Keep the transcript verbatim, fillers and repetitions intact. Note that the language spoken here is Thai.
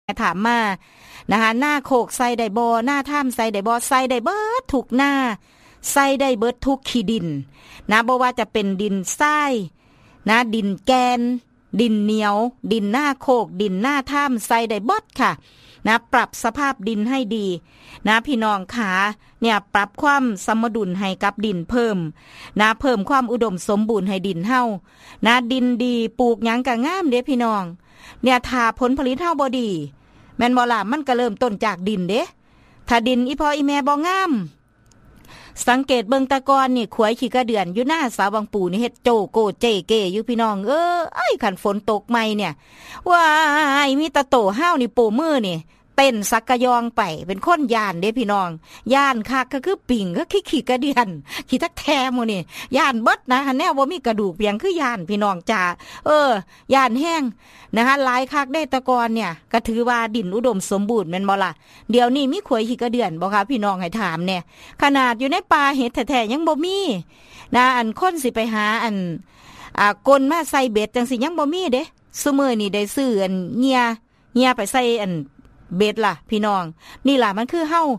ถามมานะคะหน้าโคกใส่ได้บ่หน้าถ้ำใส่ได้บ่ใส่ได้เบิดทุกหน้าใส่ได้เบิดทุกขี้ดินนะบ่ว่าจะเป็นดินทรายนะดินแกนดินเหนียวดินหน้าโคกดินหน้าถ้ำใส่ได้เบิดค่ะนะปรับสภาพดินให้ดีนะพี่น้องขาเนี่ยปรับความสมดุลให้กับดินเพิ่มนะเพิ่มความอุดมสมบูรณ์ให้ดินเฮานะดินดีปลูกหยังก็งามเด้พี่น้องเนี่ยถ้าผลผลิตเฮาบ่ดีแม่นบ่ล่ะมันก็เริ่มต้นจากดินเด้ถ้าดินอีพ่ออีแม่บ่งามสังเกตเบิ่งตะกอนนี่ขวยขี้กระเดือนอยู่หน้าสาวบางปู่นี่เฮ็ดโจโกเจเกอยู่พี่น้องเออไอ้คันฝนตกใหม่เนี่ยว้ายมีตะโตห้าวนี่โปมือนี่เต้นสักกะยองไปเป็นคนย่านเด้พี่น้องย่านคักก็คือปิ่งก็ขี้ขี้กระเดือนขี้ทักแท้หมู่นี่ย่านเบิดนะแนวบ่มีกระดูกเพียงคือย่านพี่น้องจ้าเออย่านแห้งนะคะหลายคักได้ตะกอนเนี่ยก็ถือว่าดินอุดมสมบูรณ์แม่นบ่ล่ะเดี๋ยวนี้มีขวยขี้กระเดือนบ่คะพี่น้องให้ถามเนี่ยขนาดอยู่ในป่าเห็ดแท้ๆยังบ่มีนะอันคนสิไปหาอันอ่ากลมาใส่เบ็ดจังสิยังบ่มีเด้ซุมื้อนี้ได้ซื้ออันเงียเงียไปใส่อันเบ็ดล่ะพี่น้องนี่ล่ะมันคือเฮา